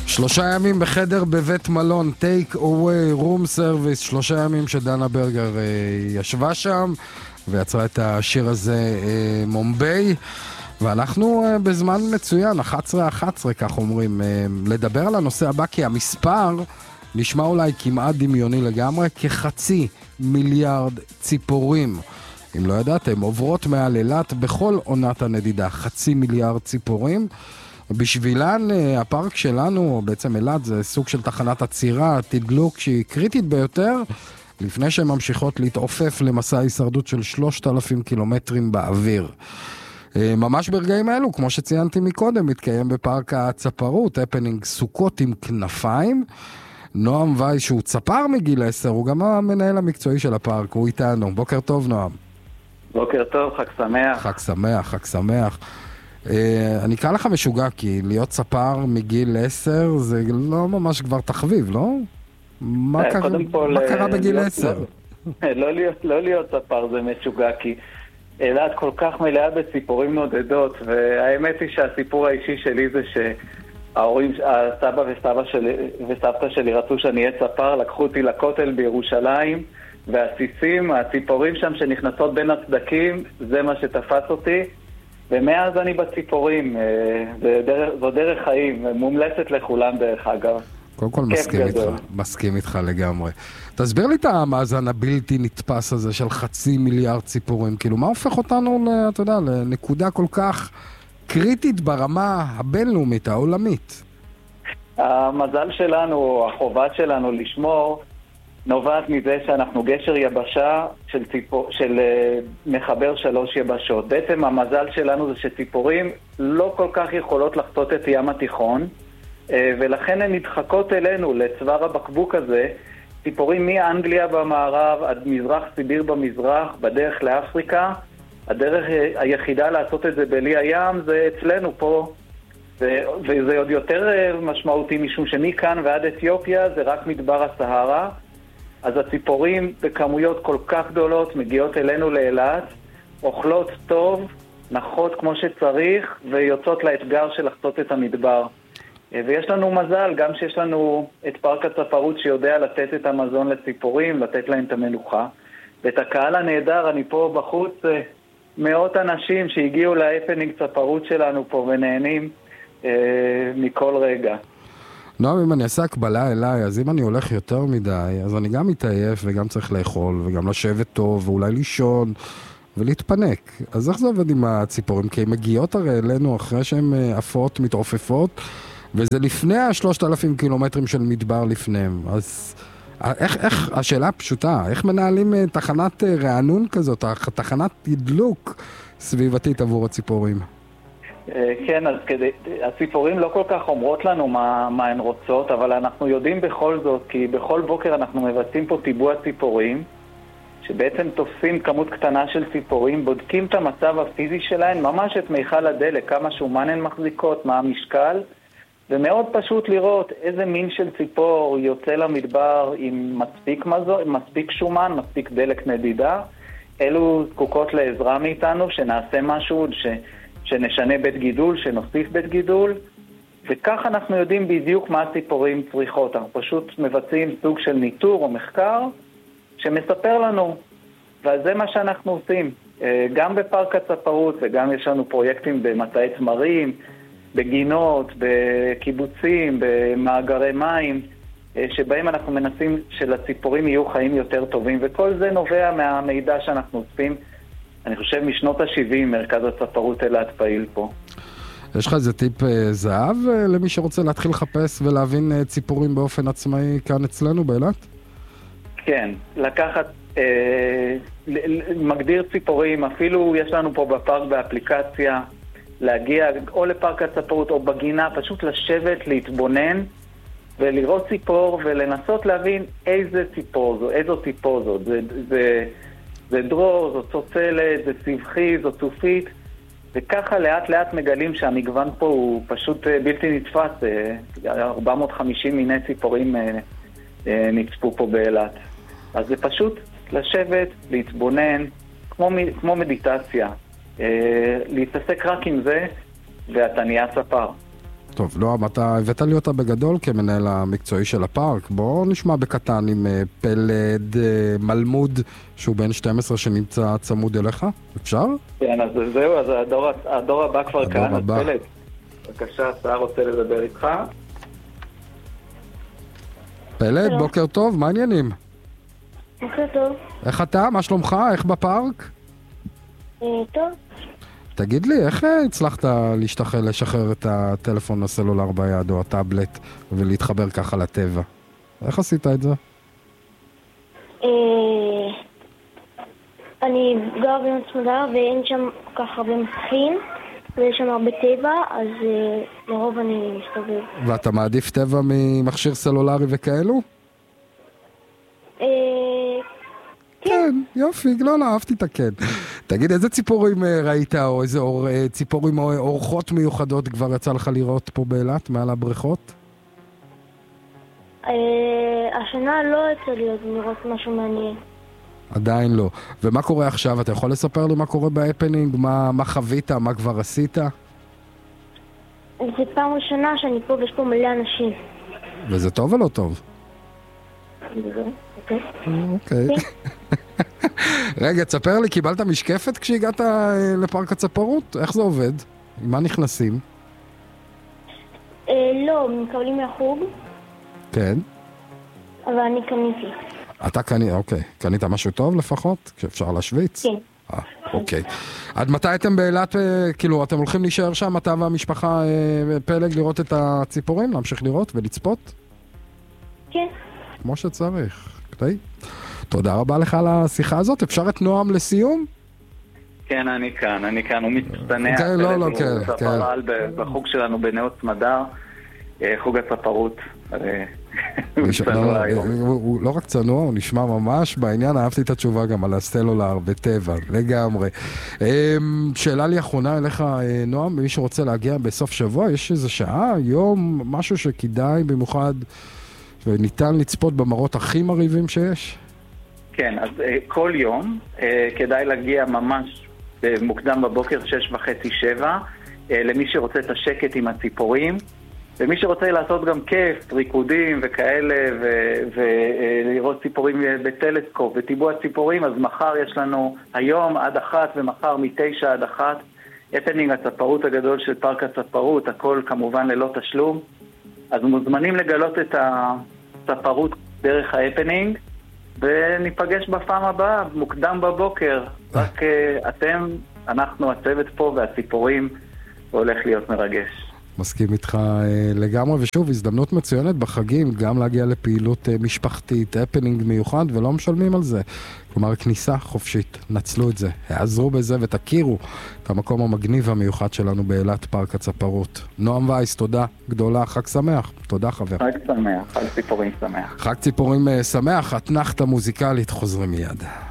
3 ימים בחדר בבית מלון, טייק אווי, רום סרוויס, 3 ימים שדנה ברגר ישבה שם ויצרה את השיר הזה מומביי, ואנחנו בזמן מצוין, 11:11 כך אומרים, לדבר על הנושא הבא, כי המספר נשמע אולי כמעט דמיוני לגמרי, כ500 מיליארד ציפורים. אם לא ידעתם, עוברות מעל אילת בכל עונת הנדידה, 500 מיליארד ציפורים. בשבילן הפארק שלנו, או בעצם אילת, זה סוג של תחנת עצירה, תדלוק שהיא קריטית ביותר, לפני שהן ממשיכות להתעופף למסע הישרדות של 3,000 קילומטרים באוויר. ממש ברגעים האלו, כמו שציינתי מקודם, מתקיים בפארק הצפרות, הפנינג סוכות עם כנפיים. נועם וייס, שהוא צפר מגיל 10, הוא גם המנהל המקצועי של הפארק, הוא איתנו. בוקר טוב, נועם. בוקר טוב, חג שמח. חג שמח, חג שמח. אני אקרא לך משוגע, כי להיות צפר מגיל 10 זה לא ממש כבר תחביב, לא? מה קרה בגיל 10? לא להיות צפר זה משוגע, כי אילת כל כך מלאה בציפורים נודדות, והאמת היא שהסיפור האישי שלי זה שההורים, הסבא וסבתא שלי רצו שאני אהיה צפר, לקחו אותי לכותל בירושלים, והסיסים, הציפורים שם שנכנסות בין הצדקים, זה מה שתפס אותי. ומאז אני בציפורים, זו דרך חיים, מומלצת לכולם דרך אגב. קודם כל מסכים איתך לגמרי. תסביר לי את המאזן הבלתי נתפס הזה של 500 מיליארד ציפורים, כאילו מה הופך אותנו, אתה יודע, לנקודה כל כך קריטית ברמה הבינלאומית, העולמית? המזל שלנו, החובה שלנו לשמור, נובעת מזה שאנחנו גשר יבשה של מחבר 3 יבשות. בעצם המזל שלנו זה שציפורים לא כל כך יכולות לחצות את ים התיכון, ולכן הן נדחקות אלינו, לצוואר הבקבוק הזה, ציפורים מאנגליה במערב עד מזרח סיביר במזרח, בדרך לאפריקה. הדרך היחידה לעשות את זה בלי הים זה אצלנו פה, וזה עוד יותר משמעותי משום שמכאן ועד אתיופיה זה רק מדבר הסהרה. אז הציפורים בכמויות כל כך גדולות מגיעות אלינו לאילת, אוכלות טוב, נחות כמו שצריך, ויוצאות לאתגר של לחצות את המדבר. ויש לנו מזל, גם שיש לנו את פארק הצפרות שיודע לתת את המזון לציפורים, לתת להם את המנוחה. ואת הקהל הנהדר, אני פה בחוץ, מאות אנשים שהגיעו להפנינג צפרות שלנו פה ונהנים מכל רגע. נועם, אם אני אעשה הקבלה אליי, אז אם אני הולך יותר מדי, אז אני גם מתעייף וגם צריך לאכול וגם לשבת טוב ואולי לישון ולהתפנק. אז איך זה עובד עם הציפורים? כי הן מגיעות הרי אלינו אחרי שהן עפות, מתעופפות, וזה לפני 3,000 קילומטרים של מדבר לפניהם. אז איך, השאלה הפשוטה, איך מנהלים תחנת רענון כזאת, תחנת תדלוק סביבתית עבור הציפורים? כן, אז הציפורים לא כל כך אומרות לנו מה הן רוצות, אבל אנחנו יודעים בכל זאת, כי בכל בוקר אנחנו מבצעים פה טיבוע ציפורים, שבעצם תופסים כמות קטנה של ציפורים, בודקים את המצב הפיזי שלהן, ממש את מיכל הדלק, כמה שומן הן מחזיקות, מה המשקל, ומאוד פשוט לראות איזה מין של ציפור יוצא למדבר עם מספיק שומן, מספיק דלק נדידה, אלו זקוקות לעזרה מאיתנו, שנעשה משהו, שנשנה בית גידול, שנוסיף בית גידול, וכך אנחנו יודעים בדיוק מה הציפורים צריכות. אנחנו פשוט מבצעים סוג של ניטור או מחקר שמספר לנו, וזה מה שאנחנו עושים. גם בפארק הצפרות וגם יש לנו פרויקטים במטעי תמרים, בגינות, בקיבוצים, במאגרי מים, שבהם אנחנו מנסים שלציפורים יהיו חיים יותר טובים, וכל זה נובע מהמידע שאנחנו עושים. אני חושב משנות ה-70 מרכז הצפרות אילת פעיל פה. יש לך איזה טיפ זהב למי שרוצה להתחיל לחפש ולהבין ציפורים באופן עצמאי כאן אצלנו באילת? כן, לקחת, מגדיר ציפורים, אפילו יש לנו פה בפארק באפליקציה, להגיע או לפארק הצפרות או בגינה, פשוט לשבת, להתבונן ולראות ציפור ולנסות להבין איזה ציפור זו, איזו ציפור זו. זה דרור, זו צוצלת, זה צבחי, זו צופית, וככה לאט לאט מגלים שהמגוון פה הוא פשוט בלתי נתפס. 450 מיני ציפורים נצפו פה באילת. אז זה פשוט לשבת, להתבונן, כמו מדיטציה. להתעסק רק עם זה, ואתה נהיה ספר. טוב, נועם, אתה הבאת לי אותה בגדול כמנהל המקצועי של הפארק. בואו נשמע בקטן עם פלד מלמוד, שהוא בן 12 שנמצא צמוד אליך. אפשר? כן, אז זהו, אז הדור הבא כבר כאן, אז פלד. בבקשה, סער רוצה לדבר איתך. פלד, בוקר טוב, מה העניינים? בוקר טוב. איך אתה? מה שלומך? איך בפארק? טוב. תגיד לי, איך הצלחת לשחרר את הטלפון הסלולר ביד או הטאבלט ולהתחבר ככה לטבע? איך עשית את זה? אני גר במצמדה ואין שם כל כך הרבה מסכים ויש שם הרבה טבע, אז לרוב אני מסתובב. ואתה מעדיף טבע ממכשיר סלולרי וכאלו? כן, יופי, לא, אהבתי את הכן. תגיד, איזה ציפורים ראית, או איזה ציפורים או אורחות מיוחדות כבר יצא לך לראות פה באילת, מעל הבריכות? השנה לא יצא לי עוד לראות משהו מעניין. עדיין לא. ומה קורה עכשיו? אתה יכול לספר לי מה קורה בהפנינג? מה חווית? מה כבר עשית? זה פעם ראשונה שאני פה ויש פה מלא אנשים. וזה טוב או לא טוב? אוקיי. רגע, תספר לי, קיבלת משקפת כשהגעת לפארק הצפרות? איך זה עובד? עם מה נכנסים? לא, מקבלים מהחוג. כן. אבל אני קניתי. אתה אוקיי. קנית משהו טוב לפחות? כשאפשר להשוויץ? כן. אוקיי. עד מתי אתם באילת, כאילו, אתם הולכים להישאר שם, אתה והמשפחה פלג, לראות את הציפורים? להמשיך לראות ולצפות? כן. כמו שצריך. תודה רבה לך על השיחה הזאת. אפשר את נועם לסיום? כן, אני כאן. הוא מצטנע. כן, לא, כן. הוא ספרל בחוג שלנו בנאות סמדר, חוג הצפרות. הוא לא רק צנוע, הוא נשמע ממש בעניין. אהבתי את התשובה גם על הסלולר בטבע, לגמרי. שאלה לי אחרונה אליך, נועם, מי שרוצה להגיע בסוף שבוע, יש איזו שעה, יום, משהו שכדאי במיוחד וניתן לצפות במראות הכי מרהיבים שיש? כן, אז כל יום כדאי להגיע ממש מוקדם בבוקר, 6:30-7, למי שרוצה את השקט עם הציפורים, ומי שרוצה לעשות גם כיף, ריקודים וכאלה, ולראות ציפורים בטלסקופ וטיבוע ציפורים, אז מחר יש לנו היום עד 1 ומחר 9 עד 1, הפנינג הצפרות הגדול של פארק הצפרות, הכל כמובן ללא תשלום. אז מוזמנים לגלות את הצפרות דרך ההפנינג, וניפגש בפעם הבאה, מוקדם בבוקר. רק אתם, אנחנו, הצוות פה והציפורים, והולך להיות מרגש. מסכים איתך לגמרי, ושוב, הזדמנות מצוינת בחגים, גם להגיע לפעילות משפחתית, הפנינג מיוחד, ולא משלמים על זה. כלומר, כניסה חופשית, נצלו את זה, העזרו בזה ותכירו את המקום המגניב והמיוחד שלנו באילת, פארק הצפרות. נועם וייס, תודה גדולה, חג שמח. תודה חבר. חג שמח, חג ציפורים שמח. חג ציפורים שמח, אתנחתה מוזיקלית, חוזרים מיד.